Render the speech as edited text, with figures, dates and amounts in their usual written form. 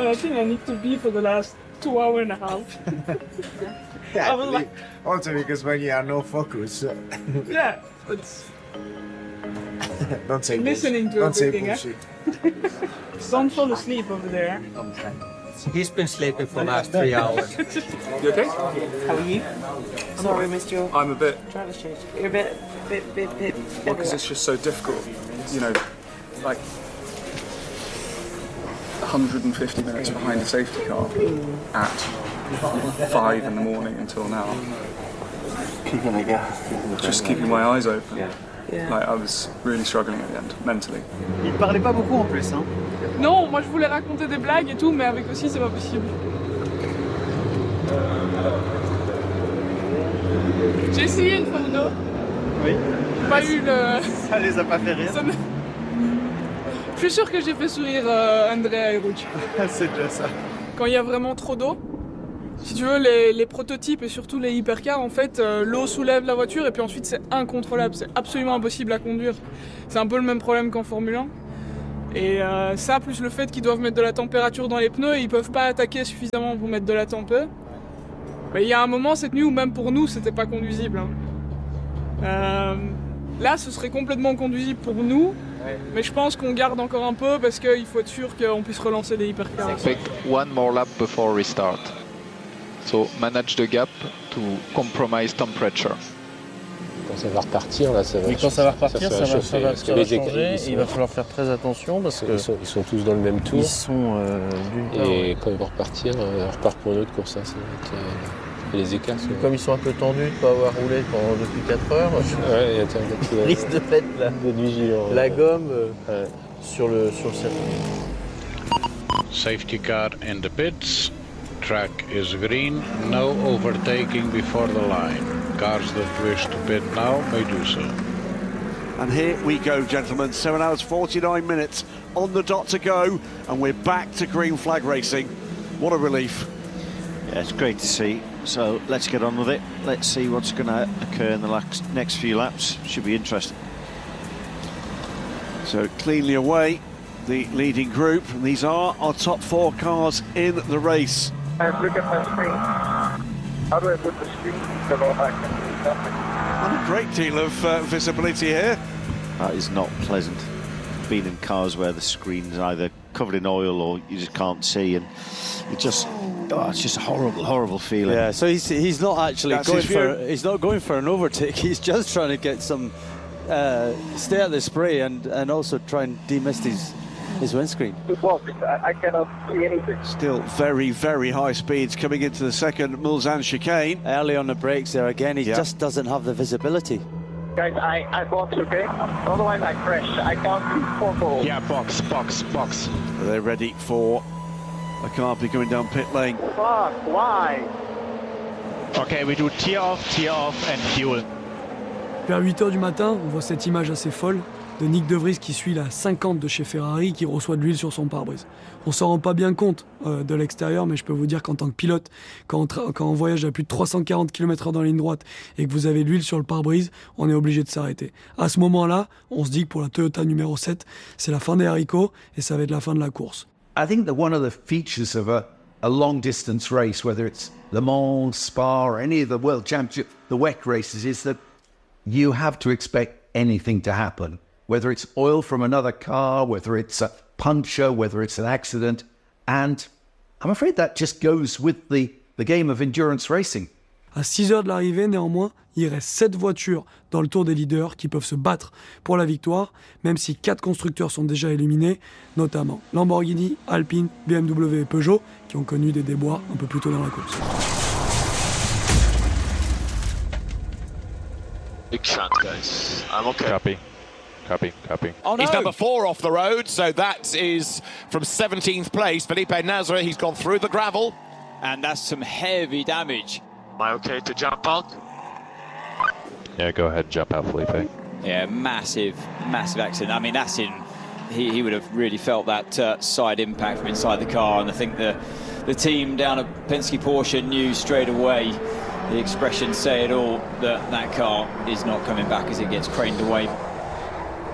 I think I need to be for the last 2 hours and a half. Yeah, I was like, also because when you are no focus. yeah, it's Don't say listening to don't everything. say Don't fall asleep over there. He's been sleeping for the last 3 hours. You okay? How are you? Sorry, Mr. Your I'm a bit. driver's change. You're a bit. Well, because it's just so difficult. You know, like 150 minutes behind a safety car at 5 in the morning until now. Just keeping my eyes open. Yeah. Like I was really struggling at the end, mentally. Il parlait pas beaucoup en plus, hein. Non, moi je voulais raconter des blagues et tout, mais avec aussi c'est pas possible. J'ai essayé une photo. Oui. J'ai pas eu le. Ça les a pas fait rire. Je suis sûr que j'ai fait sourire Andrea et Rucci. C'est déjà ça. Quand il y a vraiment trop d'eau, si tu veux, les prototypes et surtout les hypercars, en fait, l'eau soulève la voiture et puis ensuite c'est incontrôlable, c'est absolument impossible à conduire. C'est un peu le même problème qu'en Formule 1. Et ça, plus le fait qu'ils doivent mettre de la température dans les pneus et ils peuvent pas attaquer suffisamment pour mettre de la température. Mais il y a un moment cette nuit où même pour nous, c'était pas conduisible. Hein. Là, ce serait complètement conduisible pour nous. Mais je pense qu'on garde encore un peu parce qu'il faut être sûr qu'on puisse relancer les hypercars. Expect one more lap before restart. So manage the gap to compromise temperature. Quand ça va repartir, là, ça va. Mais quand ça va repartir, ça va changer. Et il va falloir faire très attention parce que ils sont tous dans le même tour. Ils sont et quand ils vont repartir, on repart pour une autre course. Hein, ça va être, les écarts sont... Comme ils sont un peu tendus de ne pas avoir roulé depuis 4 heures, ouais, il risque de mettre la gomme sur le circuit. Safety car in the pits. Track is green. No overtaking before the line. Cars that wish to pit now may do so. And here we go, gentlemen. 7 hours 49 minutes on the dot to go, and we're back to green flag racing. What a relief. Yeah, it's great to see. So let's get on with it. Let's see what's going to occur in the next few laps. Should be interesting. So cleanly away, the leading group, and these are our top 4 cars in the race. Look at my screen. How do I put the screen so I can see nothing? Not a great deal of visibility here. That is not pleasant. Being in cars where the screen's either covered in oil or you just can't see, and it just... Oh, it's just a horrible feeling. Yeah, so he's not actually going for an overtake. He's just trying to get some stay at the spray and also try and demist his windscreen. I cannot see anything. Still very, very high speeds coming into the second Mulsanne chicane. Early on the brakes there again, he just doesn't have the visibility. Guys, I box, okay? Otherwise I crash. I can't see 4 balls. Yeah, box. Are they ready for a car coming down pit lane? Fuck, why? Okay, we do tear off and fuel. Vers 8h du matin, on voit cette image assez folle de Nyck de Vries qui suit la 50 de chez Ferrari, qui reçoit de l'huile sur son pare-brise. On s'en rend pas bien compte de l'extérieur, mais je peux vous dire qu'en tant que pilote, quand on voyage à plus de 340 km/h dans la ligne droite et que vous avez de l'huile sur le pare-brise, on est obligé de s'arrêter. À ce moment-là, on se dit que pour la Toyota numéro 7, c'est la fin des haricots et ça va être la fin de la course. I think that one of the features of a long-distance race, whether it's Le Mans, Spa, or any of the World Championship, the WEC races, is that you have to expect anything to happen. Whether it's oil from another car, whether it's a puncture, whether it's an accident. And I'm afraid that just goes with the game of endurance racing. À 6h de l'arrivée, néanmoins, il reste 7 voitures dans le tour des leaders qui peuvent se battre pour la victoire, même si 4 constructeurs sont déjà éliminés, notamment Lamborghini, Alpine, BMW et Peugeot, qui ont connu des déboires un peu plus tôt dans la course. Big shot, guys. I'm okay. Copy. Oh, no. He's number 4 off the road, so that is from 17th place. Felipe Nasr, he's gone through the gravel. And that's some heavy damage. Am I okay to jump out? Yeah, go ahead, jump out, Felipe. Yeah, massive accident. I mean, that's he would have really felt that side impact from inside the car, and I think the team down at Penske Porsche knew straight away, the expression say it all, that car is not coming back as it gets craned away.